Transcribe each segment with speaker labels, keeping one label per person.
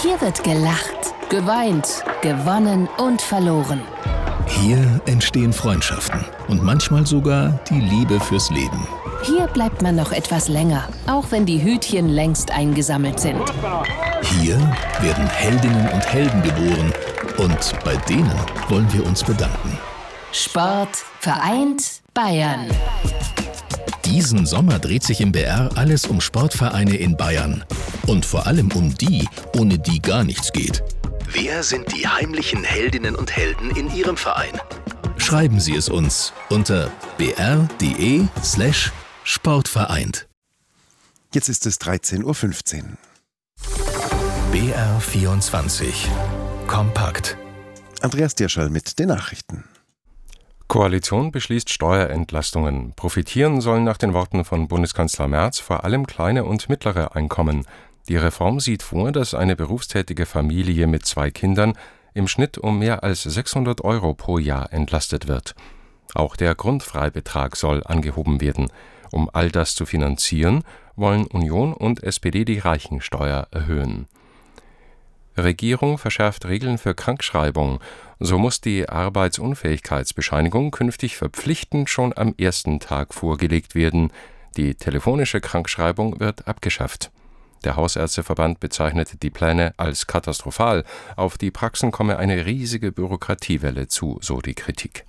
Speaker 1: Hier wird gelacht, geweint, gewonnen und verloren.
Speaker 2: Hier entstehen Freundschaften und manchmal sogar die Liebe fürs Leben.
Speaker 1: Hier bleibt man noch etwas länger, auch wenn die Hütchen längst eingesammelt sind.
Speaker 2: Hier werden Heldinnen und Helden geboren und bei denen wollen wir uns bedanken.
Speaker 1: Sport vereint Bayern.
Speaker 2: Diesen Sommer dreht sich im BR alles um Sportvereine in Bayern. Und vor allem um die, ohne die gar nichts geht. Wer sind die heimlichen Heldinnen und Helden in Ihrem Verein? Schreiben Sie es uns unter br.de/sportvereint.
Speaker 3: Jetzt ist es 13:15 Uhr.
Speaker 2: BR24 Kompakt.
Speaker 3: Andreas Dirschall mit den Nachrichten.
Speaker 4: Koalition beschließt Steuerentlastungen. Profitieren sollen nach den Worten von Bundeskanzler Merz vor allem kleine und mittlere Einkommen. Die Reform sieht vor, dass eine berufstätige Familie mit 2 Kindern im Schnitt um mehr als 600 € pro Jahr entlastet wird. Auch der Grundfreibetrag soll angehoben werden. Um all das zu finanzieren, wollen Union und SPD die Reichensteuer erhöhen. Regierung verschärft Regeln für Krankschreibung. So muss die Arbeitsunfähigkeitsbescheinigung künftig verpflichtend schon am ersten Tag vorgelegt werden. Die telefonische Krankschreibung wird abgeschafft. Der Hausärzteverband bezeichnete die Pläne als katastrophal. Auf die Praxen komme eine riesige Bürokratiewelle zu, so die Kritik.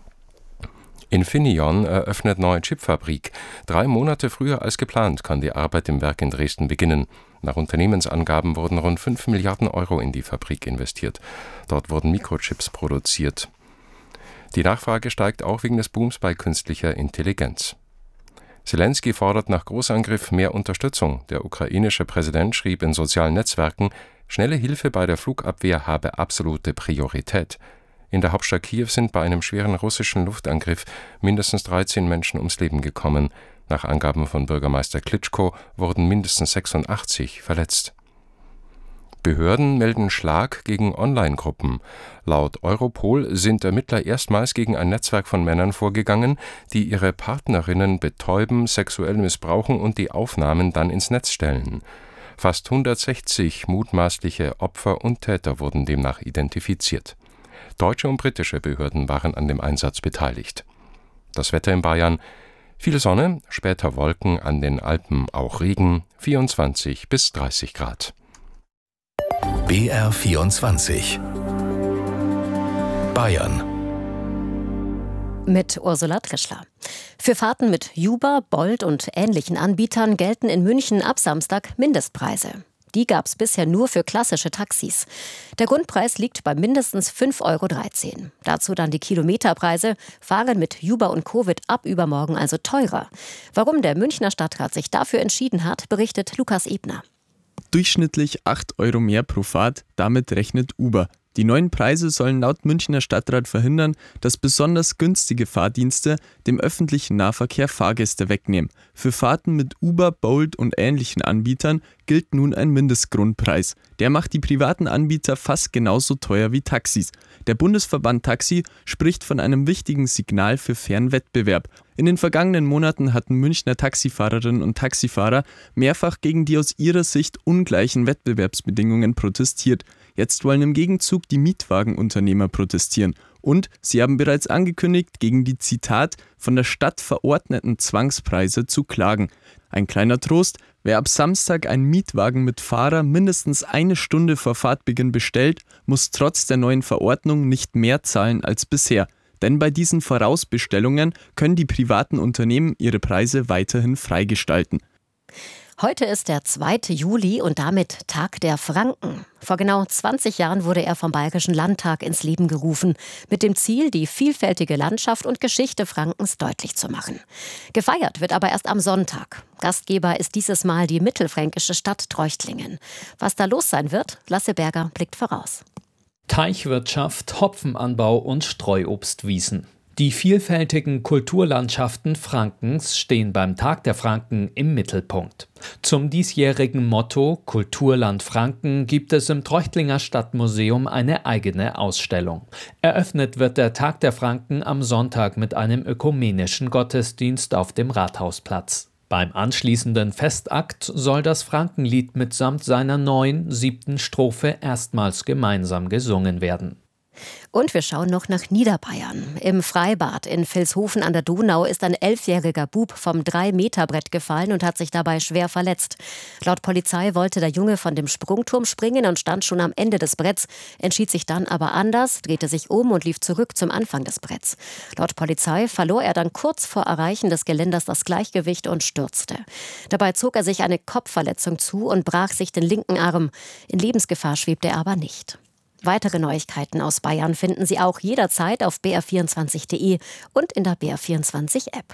Speaker 4: Infineon eröffnet neue Chipfabrik. 3 Monate früher als geplant kann die Arbeit im Werk in Dresden beginnen. Nach Unternehmensangaben wurden rund 5 Milliarden € in die Fabrik investiert. Dort wurden Mikrochips produziert. Die Nachfrage steigt auch wegen des Booms bei künstlicher Intelligenz. Zelensky fordert nach Großangriff mehr Unterstützung. Der ukrainische Präsident schrieb in sozialen Netzwerken, schnelle Hilfe bei der Flugabwehr habe absolute Priorität. In der Hauptstadt Kiew sind bei einem schweren russischen Luftangriff mindestens 13 Menschen ums Leben gekommen. Nach Angaben von Bürgermeister Klitschko wurden mindestens 86 verletzt. Behörden melden Schlag gegen Online-Gruppen. Laut Europol sind Ermittler erstmals gegen ein Netzwerk von Männern vorgegangen, die ihre Partnerinnen betäuben, sexuell missbrauchen und die Aufnahmen dann ins Netz stellen. Fast 160 mutmaßliche Opfer und Täter wurden demnach identifiziert. Deutsche und britische Behörden waren an dem Einsatz beteiligt. Das Wetter in Bayern: viel Sonne, später Wolken, an den Alpen auch Regen, 24 bis 30 Grad.
Speaker 2: BR24 Bayern
Speaker 5: mit Ursula Trischler. Für Fahrten mit Uber, Bolt und ähnlichen Anbietern gelten in München ab Samstag Mindestpreise. Die gab es bisher nur für klassische Taxis. Der Grundpreis liegt bei mindestens 5,13 €. Dazu dann die Kilometerpreise. Fahren mit Uber und Co. wird ab übermorgen also teurer. Warum der Münchner Stadtrat sich dafür entschieden hat, berichtet Lukas Ebner.
Speaker 6: Durchschnittlich 8 € mehr pro Fahrt, damit rechnet Uber. Die neuen Preise sollen laut Münchner Stadtrat verhindern, dass besonders günstige Fahrdienste dem öffentlichen Nahverkehr Fahrgäste wegnehmen. Für Fahrten mit Uber, Bolt und ähnlichen Anbietern gilt nun ein Mindestgrundpreis. Der macht die privaten Anbieter fast genauso teuer wie Taxis. Der Bundesverband Taxi spricht von einem wichtigen Signal für fairen Wettbewerb. In den vergangenen Monaten hatten Münchner Taxifahrerinnen und Taxifahrer mehrfach gegen die aus ihrer Sicht ungleichen Wettbewerbsbedingungen protestiert. Jetzt wollen im Gegenzug die Mietwagenunternehmer protestieren. Und sie haben bereits angekündigt, gegen die, Zitat, von der Stadt verordneten Zwangspreise zu klagen. Ein kleiner Trost: Wer ab Samstag einen Mietwagen mit Fahrer mindestens 1 Stunde vor Fahrtbeginn bestellt, muss trotz der neuen Verordnung nicht mehr zahlen als bisher. Denn bei diesen Vorausbestellungen können die privaten Unternehmen ihre Preise weiterhin freigestalten.
Speaker 5: Heute ist der 2. Juli und damit Tag der Franken. Vor genau 20 Jahren wurde er vom Bayerischen Landtag ins Leben gerufen, mit dem Ziel, die vielfältige Landschaft und Geschichte Frankens deutlich zu machen. Gefeiert wird aber erst am Sonntag. Gastgeber ist dieses Mal die mittelfränkische Stadt Treuchtlingen. Was da los sein wird, Lasse Berger blickt voraus.
Speaker 7: Teichwirtschaft, Hopfenanbau und Streuobstwiesen. Die vielfältigen Kulturlandschaften Frankens stehen beim Tag der Franken im Mittelpunkt. Zum diesjährigen Motto Kulturland Franken gibt es im Treuchtlinger Stadtmuseum eine eigene Ausstellung. Eröffnet wird der Tag der Franken am Sonntag mit einem ökumenischen Gottesdienst auf dem Rathausplatz. Beim anschließenden Festakt soll das Frankenlied mitsamt seiner neuen 7. Strophe erstmals gemeinsam gesungen werden.
Speaker 5: Und wir schauen noch nach Niederbayern. Im Freibad in Vilshofen an der Donau ist ein 11-jähriger Bub vom 3-Meter-Brett gefallen und hat sich dabei schwer verletzt. Laut Polizei wollte der Junge von dem Sprungturm springen und stand schon am Ende des Bretts, entschied sich dann aber anders, drehte sich um und lief zurück zum Anfang des Bretts. Laut Polizei verlor er dann kurz vor Erreichen des Geländers das Gleichgewicht und stürzte. Dabei zog er sich eine Kopfverletzung zu und brach sich den linken Arm. In Lebensgefahr schwebte er aber nicht. Weitere Neuigkeiten aus Bayern finden Sie auch jederzeit auf br24.de und in der BR24-App.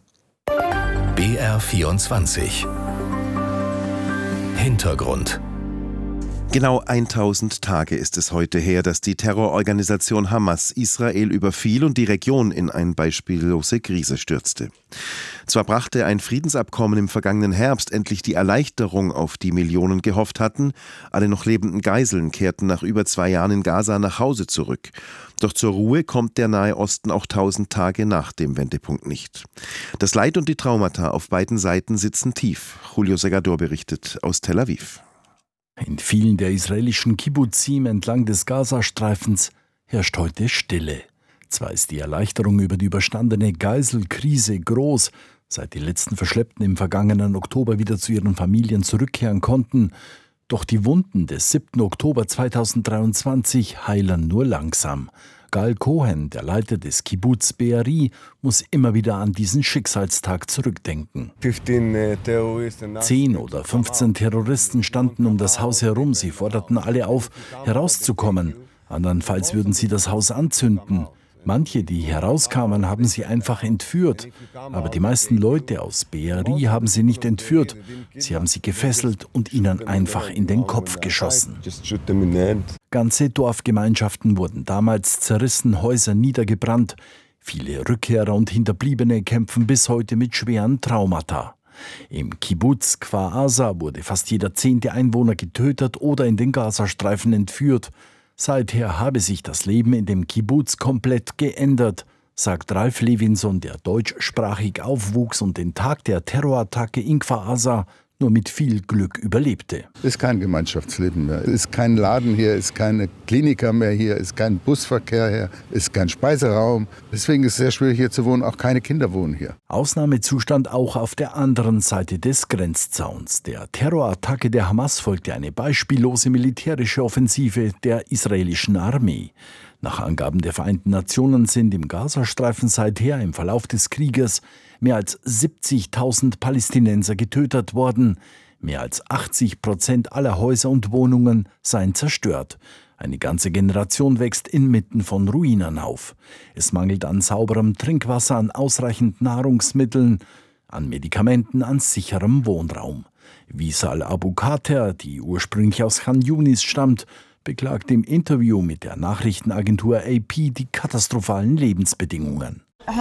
Speaker 2: BR24 Hintergrund.
Speaker 3: Genau 1000 Tage ist es heute her, dass die Terrororganisation Hamas Israel überfiel und die Region in eine beispiellose Krise stürzte. Zwar brachte ein Friedensabkommen im vergangenen Herbst endlich die Erleichterung, auf die Millionen gehofft hatten. Alle noch lebenden Geiseln kehrten nach über 2 Jahren in Gaza nach Hause zurück. Doch zur Ruhe kommt der Nahe Osten auch 1000 Tage nach dem Wendepunkt nicht. Das Leid und die Traumata auf beiden Seiten sitzen tief. Julio Segador berichtet aus Tel Aviv.
Speaker 8: In vielen der israelischen Kibbuzim entlang des Gazastreifens herrscht heute Stille. Zwar ist die Erleichterung über die überstandene Geiselkrise groß, seit die letzten Verschleppten im vergangenen Oktober wieder zu ihren Familien zurückkehren konnten, doch die Wunden des 7. Oktober 2023 heilen nur langsam. Gal Cohen, der Leiter des Kibbuz Be'eri, muss immer wieder an diesen Schicksalstag zurückdenken. 10 oder 15 Terroristen standen um das Haus herum. Sie forderten alle auf, herauszukommen. Andernfalls würden sie das Haus anzünden. Manche, die herauskamen, haben sie einfach entführt. Aber die meisten Leute aus Be'eri haben sie nicht entführt. Sie haben sie gefesselt und ihnen einfach in den Kopf geschossen. Ganze Dorfgemeinschaften wurden damals zerrissen, Häuser niedergebrannt. Viele Rückkehrer und Hinterbliebene kämpfen bis heute mit schweren Traumata. Im Kibbuz Kfar Aza wurde fast jeder 10. Einwohner getötet oder in den Gazastreifen entführt. Seither habe sich das Leben in dem Kibbuz komplett geändert, sagt Ralf Levinson, der deutschsprachig aufwuchs und den Tag der Terrorattacke in Kfar Aza nur mit viel Glück überlebte.
Speaker 9: Es ist kein Gemeinschaftsleben mehr. Es ist kein Laden hier, es ist keine Kliniker mehr hier, es ist kein Busverkehr hier, es ist kein Speiseraum. Deswegen ist es sehr schwierig hier zu wohnen, auch keine Kinder wohnen hier.
Speaker 8: Ausnahmezustand auch auf der anderen Seite des Grenzzauns. Der Terrorattacke der Hamas folgte eine beispiellose militärische Offensive der israelischen Armee. Nach Angaben der Vereinten Nationen sind im Gazastreifen seither im Verlauf des Krieges mehr als 70.000 Palästinenser getötet worden. Mehr als 80% aller Häuser und Wohnungen seien zerstört. Eine ganze Generation wächst inmitten von Ruinen auf. Es mangelt an sauberem Trinkwasser, an ausreichend Nahrungsmitteln, an Medikamenten, an sicherem Wohnraum. Wisal Abu Khater, die ursprünglich aus Khan Yunis stammt, beklagt im Interview mit der Nachrichtenagentur AP die katastrophalen Lebensbedingungen.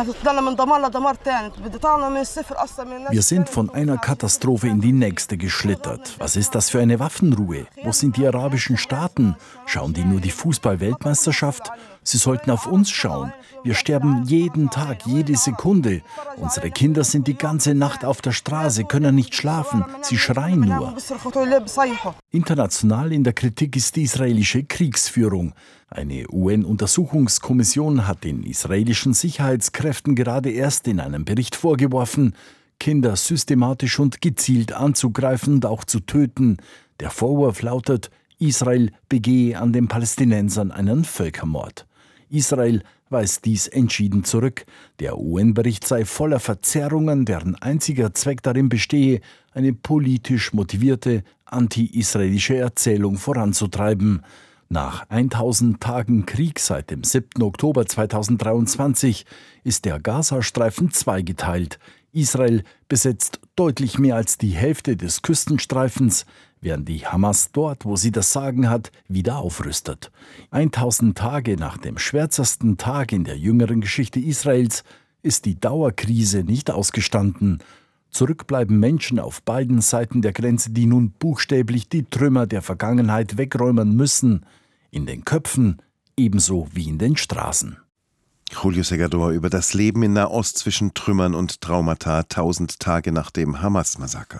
Speaker 8: Wir sind von einer Katastrophe in die nächste geschlittert. Was ist das für eine Waffenruhe? Wo sind die arabischen Staaten? Schauen die nur die Fußball-Weltmeisterschaft? Sie sollten auf uns schauen. Wir sterben jeden Tag, jede Sekunde. Unsere Kinder sind die ganze Nacht auf der Straße, können nicht schlafen. Sie schreien nur. International in der Kritik ist die israelische Kriegsführung. Eine UN-Untersuchungskommission hat den israelischen Sicherheitskräften gerade erst in einem Bericht vorgeworfen, Kinder systematisch und gezielt anzugreifen und auch zu töten. Der Vorwurf lautet, Israel begehe an den Palästinensern einen Völkermord. Israel weist dies entschieden zurück. Der UN-Bericht sei voller Verzerrungen, deren einziger Zweck darin bestehe, eine politisch motivierte anti-israelische Erzählung voranzutreiben. Nach 1000 Tagen Krieg seit dem 7. Oktober 2023 ist der Gazastreifen zweigeteilt. Israel besetzt deutlich mehr als die Hälfte des Küstenstreifens, während die Hamas dort, wo sie das Sagen hat, wieder aufrüstet. 1000 Tage nach dem schwärzesten Tag in der jüngeren Geschichte Israels ist die Dauerkrise nicht ausgestanden. Zurück bleiben Menschen auf beiden Seiten der Grenze, die nun buchstäblich die Trümmer der Vergangenheit wegräumen müssen. In den Köpfen ebenso wie in den Straßen.
Speaker 3: Julio Segador über das Leben in Nahost zwischen Trümmern und Traumata 1000 Tage nach dem Hamas-Massaker.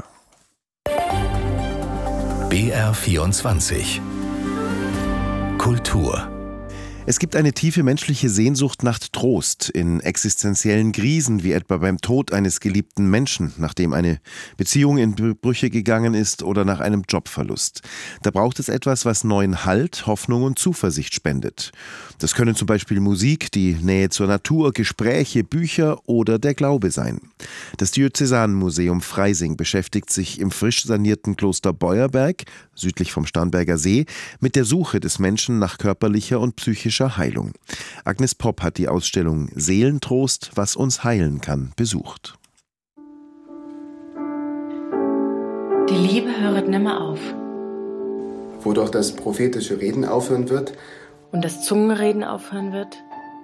Speaker 2: BR24 Kultur. Es gibt eine tiefe menschliche Sehnsucht nach Trost in existenziellen Krisen, wie etwa beim Tod eines geliebten Menschen, nachdem eine Beziehung in Brüche gegangen ist oder nach einem Jobverlust. Da braucht es etwas, was neuen Halt, Hoffnung und Zuversicht spendet. Das können zum Beispiel Musik, die Nähe zur Natur, Gespräche, Bücher oder der Glaube sein. Das Diözesanmuseum Freising beschäftigt sich im frisch sanierten Kloster Beuerberg, südlich vom Starnberger See, mit der Suche des Menschen nach körperlicher und psychischer Heilung. Agnes Popp hat die Ausstellung Seelentrost, was uns heilen kann, besucht.
Speaker 10: Die Liebe höret nimmer auf.
Speaker 11: Wo doch das prophetische Reden aufhören wird
Speaker 10: und das Zungenreden aufhören wird.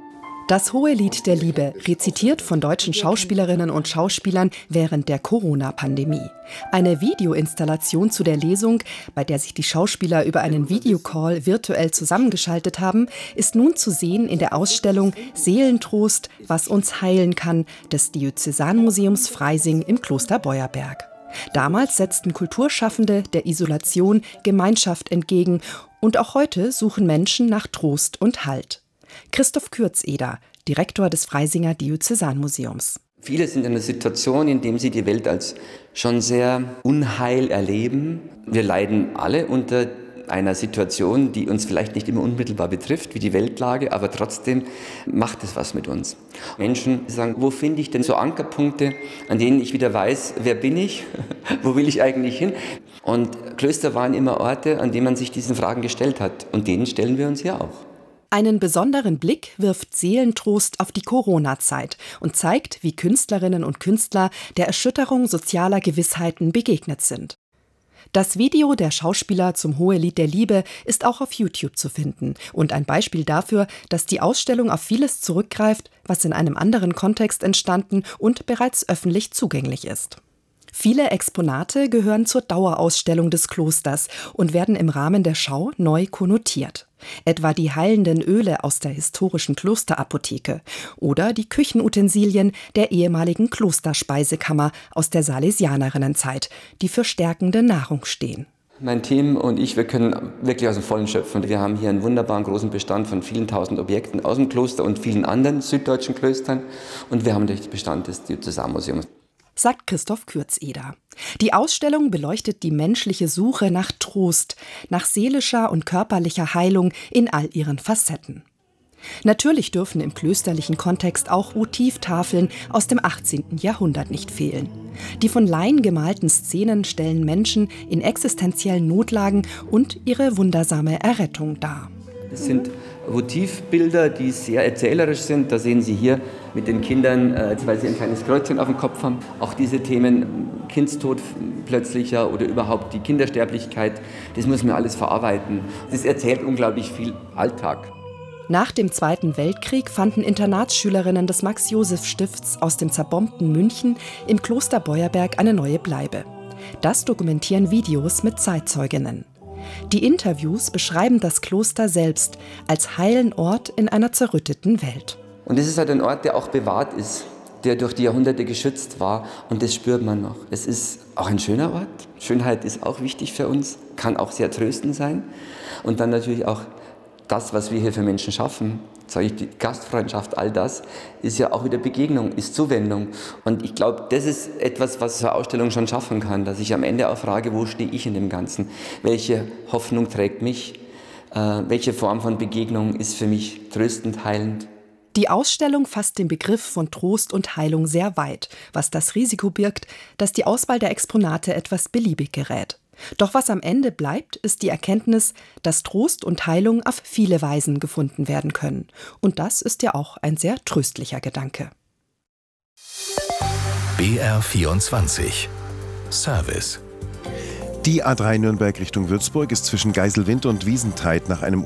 Speaker 12: Das Hohelied der Liebe, rezitiert von deutschen Schauspielerinnen und Schauspielern während der Corona-Pandemie. Eine Videoinstallation zu der Lesung, bei der sich die Schauspieler über einen Videocall virtuell zusammengeschaltet haben, ist nun zu sehen in der Ausstellung Seelentrost, was uns heilen kann, des Diözesanmuseums Freising im Kloster Beuerberg. Damals setzten Kulturschaffende der Isolation Gemeinschaft entgegen und auch heute suchen Menschen nach Trost und Halt. Christoph Kürzeder, Direktor des Freisinger Diözesanmuseums.
Speaker 13: Viele sind in einer Situation, in der sie die Welt als schon sehr unheil erleben. Wir leiden alle unter einer Situation, die uns vielleicht nicht immer unmittelbar betrifft, wie die Weltlage, aber trotzdem macht es was mit uns. Menschen sagen, wo finde ich denn so Ankerpunkte, an denen ich wieder weiß, wer bin ich, wo will ich eigentlich hin? Und Klöster waren immer Orte, an denen man sich diesen Fragen gestellt hat. Und denen stellen wir uns hier auch.
Speaker 12: Einen besonderen Blick wirft Seelentrost auf die Corona-Zeit und zeigt, wie Künstlerinnen und Künstler der Erschütterung sozialer Gewissheiten begegnet sind. Das Video der Schauspieler zum Hohelied der Liebe ist auch auf YouTube zu finden und ein Beispiel dafür, dass die Ausstellung auf vieles zurückgreift, was in einem anderen Kontext entstanden und bereits öffentlich zugänglich ist. Viele Exponate gehören zur Dauerausstellung des Klosters und werden im Rahmen der Schau neu konnotiert. Etwa die heilenden Öle aus der historischen Klosterapotheke oder die Küchenutensilien der ehemaligen Klosterspeisekammer aus der Salesianerinnenzeit, die für stärkende Nahrung stehen.
Speaker 13: Mein Team und ich, wir können wirklich aus dem Vollen schöpfen. Wir haben hier einen wunderbaren großen Bestand von vielen tausend Objekten aus dem Kloster und vielen anderen süddeutschen Klöstern. Und wir haben den Bestand des Diözesanmuseums.
Speaker 12: Sagt Christoph Kürzeder. Die Ausstellung beleuchtet die menschliche Suche nach Trost, nach seelischer und körperlicher Heilung in all ihren Facetten. Natürlich dürfen im klösterlichen Kontext auch Motivtafeln aus dem 18. Jahrhundert nicht fehlen. Die von Laien gemalten Szenen stellen Menschen in existenziellen Notlagen und ihre wundersame Errettung dar.
Speaker 13: Es sind Votivbilder, die sehr erzählerisch sind. Da sehen Sie hier mit den Kindern, weil sie ein kleines Kreuzchen auf dem Kopf haben, auch diese Themen Kindstod plötzlicher oder überhaupt die Kindersterblichkeit, das muss man alles verarbeiten. Das erzählt unglaublich viel Alltag.
Speaker 12: Nach dem Zweiten Weltkrieg fanden Internatsschülerinnen des Max-Joseph-Stifts aus dem zerbombten München im Kloster Beuerberg eine neue Bleibe. Das dokumentieren Videos mit Zeitzeuginnen. Die Interviews beschreiben das Kloster selbst als heilen Ort in einer zerrütteten Welt.
Speaker 13: Und es ist halt ein Ort, der auch bewahrt ist, der durch die Jahrhunderte geschützt war und das spürt man noch. Es ist auch ein schöner Ort. Schönheit ist auch wichtig für uns, kann auch sehr tröstend sein. Und dann natürlich auch das, was wir hier für Menschen schaffen, sage ich, die Gastfreundschaft, all das, ist ja auch wieder Begegnung, ist Zuwendung. Und ich glaube, das ist etwas, was so eine Ausstellung schon schaffen kann, dass ich am Ende auch frage, wo stehe ich in dem Ganzen? Welche Hoffnung trägt mich? Welche Form von Begegnung ist für mich tröstend, heilend?
Speaker 12: Die Ausstellung fasst den Begriff von Trost und Heilung sehr weit, was das Risiko birgt, dass die Auswahl der Exponate etwas beliebig gerät. Doch was am Ende bleibt, ist die Erkenntnis, dass Trost und Heilung auf viele Weisen gefunden werden können. Und das ist ja auch ein sehr tröstlicher Gedanke.
Speaker 2: BR24 Service.
Speaker 3: Die A3 Nürnberg Richtung Würzburg ist zwischen Geiselwind und Wiesentheid nach einem